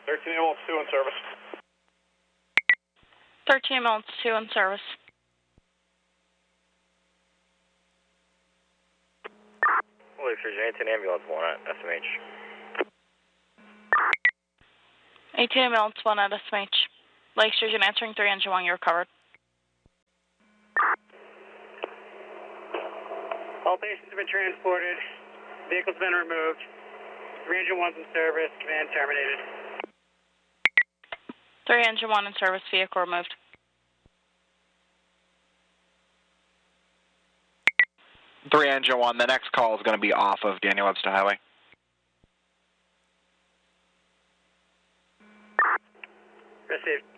13 ambulance 2 in service. 13 ambulance 2 in service. Lake Sturgeon, 18 ambulance 1 at SMH. 18 ambulance 1 at SMH. Lake Sturgeon answering 3 engine 1, you're covered. All patients have been transported. Vehicle's been removed. 3 engine 1's in service. Command terminated. 3 engine 1 in service, vehicle removed. Three engine 1, the next call is going to be off of Daniel Webster Highway. Received.